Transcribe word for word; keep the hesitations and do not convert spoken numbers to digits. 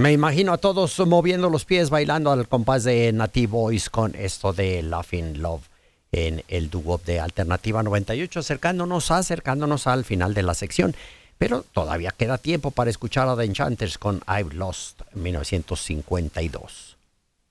Me imagino a todos moviendo los pies, bailando al compás de Native Boys con esto de Laughing Love en el dúo de Alternativa noventa y ocho, acercándonos, acercándonos al final de la sección. Pero todavía queda tiempo para escuchar a The Enchanters con I've Lost mil novecientos cincuenta y dos.